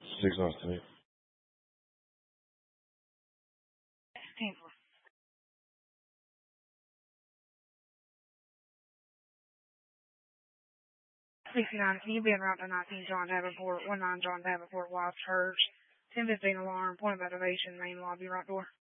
6 on 10. Painful. 69, can you be en route to 19 John Davenport, 19 John Davenport, Wild Church, 1015 alarm, point of activation, main lobby, right door.